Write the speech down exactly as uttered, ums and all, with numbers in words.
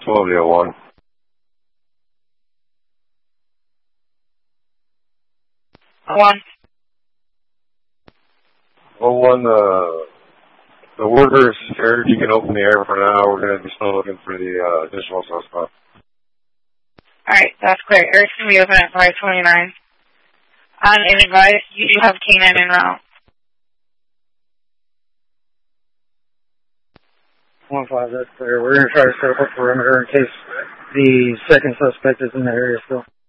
Columbia one. One. Well, one, uh, the worker is secured. You can open the air for now. We're going to be still looking for the uh, additional suspect. Alright, that's clear. Air's going to be open at five twenty-nine. On an advice, you do have K nine en route. one five, that's clear. We're going to try to set up a perimeter in case the second suspect is in the area still.